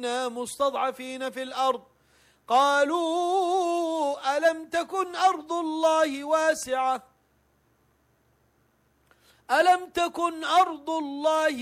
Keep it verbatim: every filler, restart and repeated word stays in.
كنا مستضعفين في الأرض قالوا ألم تكن أرض الله واسعة ألم تكن أرض الله